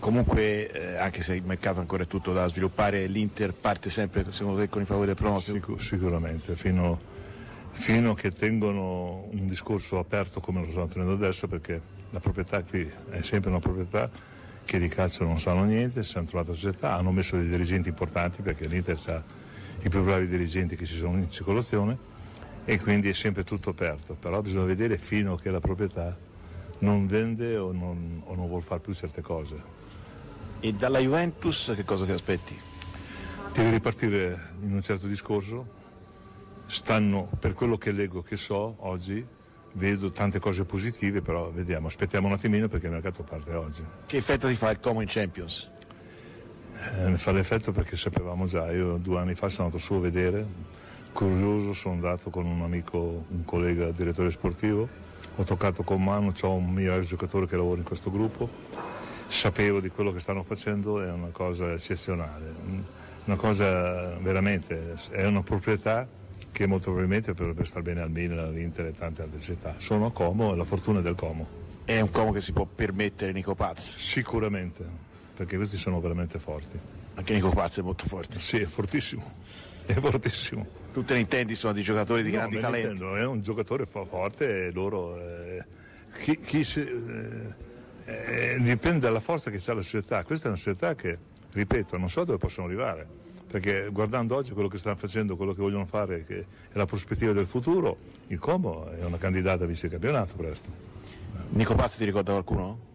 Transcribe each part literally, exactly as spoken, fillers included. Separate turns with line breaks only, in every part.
Comunque eh, anche se il mercato ancora è tutto da sviluppare, l'Inter parte sempre secondo te con i favori del pronostico?
Sicur- sicuramente fino, fino a che tengono un discorso aperto come lo stanno tenendo adesso, perché la proprietà qui è sempre una proprietà che di calcio non sanno niente, si hanno trovato società, hanno messo dei dirigenti importanti perché l'Inter ha i più bravi dirigenti che ci sono in circolazione e quindi è sempre tutto aperto, però bisogna vedere fino a che la proprietà non vende o non, o non vuol fare più certe cose.
E dalla Juventus che cosa ti aspetti?
Deve ripartire in un certo discorso, stanno, per quello che leggo, che so oggi, vedo tante cose positive, però vediamo, aspettiamo un attimino perché il mercato parte oggi.
Che effetto ti fa il Como in Champions?
Eh, ne fa l'effetto perché sapevamo già, io due anni fa sono andato su a vedere, curioso, sono andato con un amico, un collega direttore sportivo, ho toccato con mano, ho un mio ex giocatore che lavora in questo gruppo, sapevo di quello che stanno facendo, è una cosa eccezionale, una cosa veramente, è una proprietà che molto probabilmente potrebbe star bene al Milan, all'Inter e tante altre città. Sono a Como e la fortuna è del Como.
È un Como che si può permettere Nico Paz?
Sicuramente, perché questi sono veramente forti.
Anche Nico Paz è molto forte?
Sì, è fortissimo, è fortissimo.
Tu te ne intendi, sono di giocatori di
no,
grandi talenti?
Intendo, è un giocatore forte e loro... Eh, chi, chi si, eh, eh, dipende dalla forza che ha la società. Questa è una società che, ripeto, non so dove possono arrivare, perché guardando oggi quello che stanno facendo, quello che vogliono fare, che è la prospettiva del futuro, il Como è una candidata a vincere il campionato presto.
Nico Paz ti ricorda qualcuno?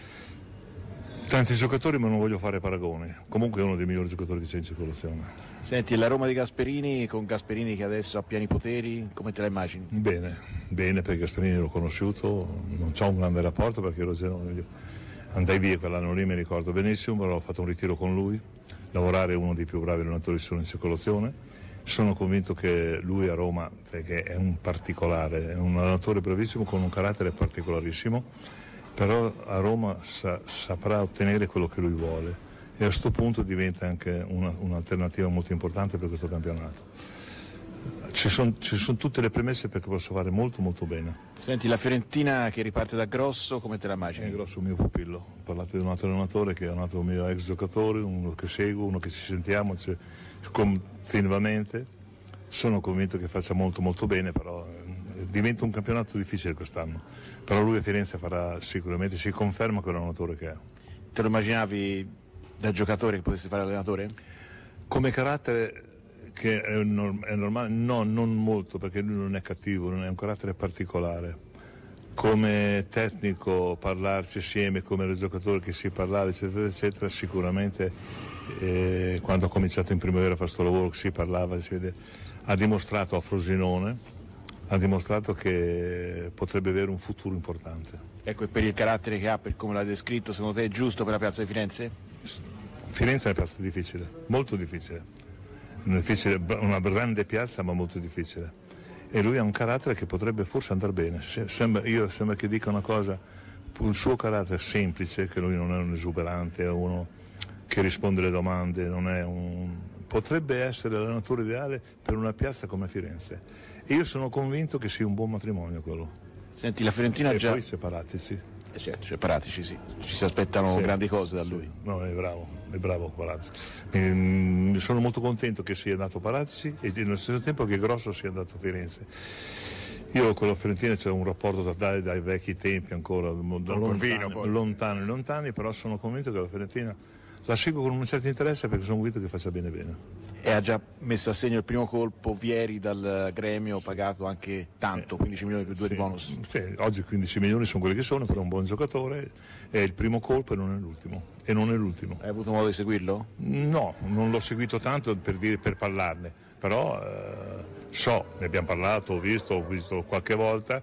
Tanti giocatori, ma non voglio fare paragoni. Comunque è uno dei migliori giocatori che c'è in circolazione.
Senti, la Roma di Gasperini, con Gasperini che adesso ha pieni poteri, come te la immagini?
Bene, bene, perché Gasperini l'ho conosciuto, non c'ho un grande rapporto perché ero genere, andai via quell'anno lì, mi ricordo benissimo, però ho fatto un ritiro con lui, lavorare è uno dei più bravi allenatori che sono in circolazione. Sono convinto che lui a Roma, perché è un particolare, è un allenatore bravissimo con un carattere particolarissimo, però a Roma sa, saprà ottenere quello che lui vuole e a questo punto diventa anche una, un'alternativa molto importante per questo campionato. Ci sono son tutte le premesse perché posso fare molto molto bene.
Senti, la Fiorentina che riparte da Grosso, come te la immagini?
È Grosso il mio pupillo, parlate di un altro allenatore che è un altro mio ex giocatore, uno che seguo, uno che ci sentiamo cioè, continuamente. Sono convinto che faccia molto molto bene, però eh, diventa un campionato difficile quest'anno, però lui a Firenze farà sicuramente, si conferma quell'allenatore che è.
Te lo immaginavi da giocatore che potessi fare allenatore?
Come carattere che è, norm- è normale, no, non molto, perché lui non è cattivo, non è un carattere particolare. Come tecnico parlarci assieme, come giocatore che si parlava eccetera eccetera, sicuramente eh, quando ha cominciato in primavera a fare questo lavoro che si parlava, si vede, ha dimostrato a Frosinone, ha dimostrato che potrebbe avere un futuro importante.
Ecco, e per il carattere che ha, per come l'ha descritto, secondo te è giusto per la piazza di Firenze?
Firenze è una piazza difficile, molto difficile, una, difficile, una grande piazza ma molto difficile, e lui ha un carattere che potrebbe forse andare bene. Sembra, io sembra che dica una cosa, il suo carattere semplice, che lui non è un esuberante, è uno che risponde alle domande, non è un... potrebbe essere l'allenatore ideale per una piazza come Firenze, e io sono convinto che sia un buon matrimonio quello.
Senti, la Fiorentina
e
già...
poi separatisi.
Eh certo, separatici sì, ci si aspettano sì, grandi cose da
sì.
lui.
No, è bravo, è bravo Parazzi. Mi, sono molto contento che sia andato Parazzi e nello stesso tempo che Grosso sia andato a Firenze. Io con la Fiorentina c'è un rapporto da dai, dai vecchi tempi ancora, lontani, lontani, lontani, però sono convinto che la Fiorentina la seguo con un certo interesse perché sono convinto che faccia bene bene.
E ha già messo a segno il primo colpo Vieri dal gremio, pagato anche tanto, quindici milioni più due
sì,
di bonus.
Sì, oggi quindici milioni sono quelli che sono, però è un buon giocatore, è il primo colpo e non è l'ultimo. E non è l'ultimo.
Hai avuto modo di seguirlo?
No, non l'ho seguito tanto per, dire, per parlarne, però eh, so, ne abbiamo parlato, ho visto, ho visto qualche volta.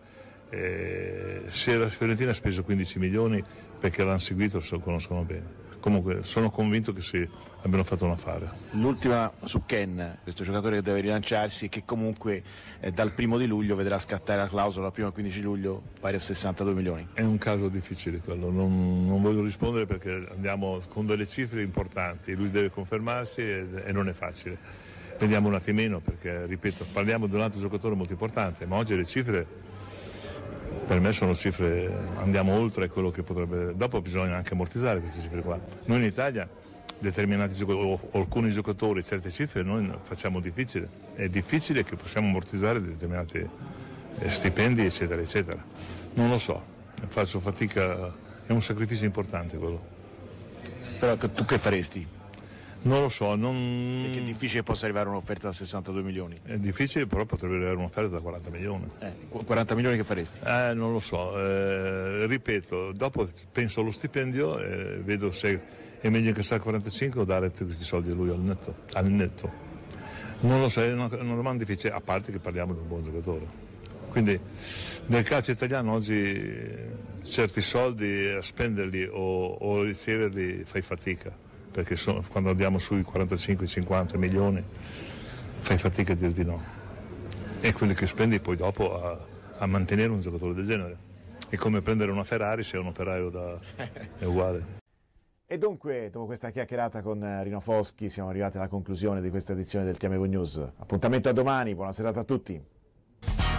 Eh, se la Fiorentina ha speso quindici milioni perché l'hanno seguito, se lo conoscono bene. Comunque sono convinto che sì, abbiano fatto un affare.
L'ultima su Ken, questo giocatore che deve rilanciarsi e che comunque eh, dal primo di luglio vedrà scattare la clausola prima del quindici luglio pari a sessantadue milioni.
È un caso difficile quello, non, non voglio rispondere perché andiamo con delle cifre importanti, lui deve confermarsi e, e non è facile. Vediamo un attimino perché, ripeto, parliamo di un altro giocatore molto importante, ma oggi le cifre per me sono cifre, andiamo oltre quello che potrebbe, dopo bisogna anche ammortizzare queste cifre qua. Noi in Italia determinati giocatori o alcuni giocatori certe cifre noi facciamo difficile, è difficile che possiamo ammortizzare determinati stipendi eccetera eccetera, non lo so, faccio fatica, è un sacrificio importante quello.
Però tu che faresti?
Non lo so, non...
Perché è difficile che possa arrivare un'offerta da sessantadue milioni.
È difficile, però potrebbe arrivare un'offerta da quaranta milioni.
Eh, quaranta milioni che faresti?
Eh, non lo so, eh, ripeto, dopo penso allo stipendio e vedo se è meglio incassare quarantacinque o dare tutti questi soldi a lui al netto. Al netto. Non lo so, è una, una domanda difficile, a parte che parliamo di un buon giocatore. Quindi nel calcio italiano oggi certi soldi a spenderli o, o riceverli fai fatica. Perché sono, quando andiamo sui quarantacinque cinquanta milioni fai fatica a dir di no, e quelli che spendi poi dopo a, a mantenere un giocatore del genere è come prendere una Ferrari se è un operaio da, è uguale.
E dunque, dopo questa chiacchierata con Rino Foschi siamo arrivati alla conclusione di questa edizione del Chiamevo News. Appuntamento a domani, buona serata a tutti.